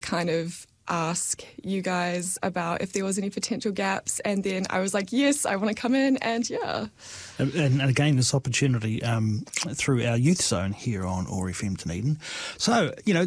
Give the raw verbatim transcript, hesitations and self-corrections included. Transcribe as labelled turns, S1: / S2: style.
S1: kind of ask you guys about if there was any potential gaps, and then I was like, yes, I want to come in, and yeah.
S2: And, and again, this opportunity um, through our youth zone here on O A R F M Dunedin. So, you know,